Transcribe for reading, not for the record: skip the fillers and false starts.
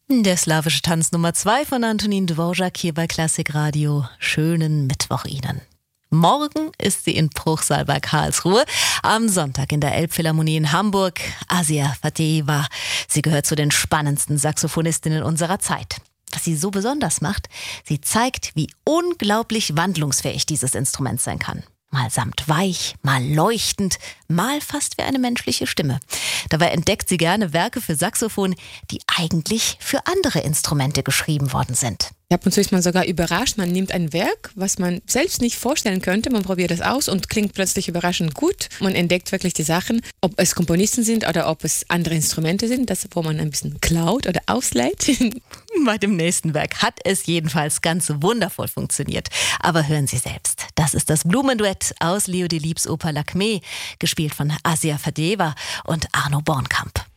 Der slawische Tanz Nummer 2 von Antonin Dvorak hier bei Klassik Radio. Schönen Mittwoch Ihnen. Morgen ist sie in Bruchsal bei Karlsruhe, am Sonntag in der Elbphilharmonie in Hamburg. Asia Fadeva. Sie gehört zu den spannendsten Saxophonistinnen unserer Zeit. Was sie so besonders macht, sie zeigt, wie unglaublich wandlungsfähig dieses Instrument sein kann. Mal samtweich, mal leuchtend, mal fast wie eine menschliche Stimme. Dabei entdeckt sie gerne Werke für Saxophon, die eigentlich für andere Instrumente geschrieben worden sind. Ab und zu ist man sogar überrascht. Man nimmt ein Werk, was man selbst nicht vorstellen könnte. Man probiert es aus und klingt plötzlich überraschend gut. Man entdeckt wirklich die Sachen, ob es Komponisten sind oder ob es andere Instrumente sind, das, wo man ein bisschen klaut oder ausleiht. Bei dem nächsten Werk hat es jedenfalls ganz wundervoll funktioniert. Aber hören Sie selbst. Das ist das Blumenduett aus Leo Delibes Oper Lakmé, gespielt von Asia Fadeva und Arno Bornkamp.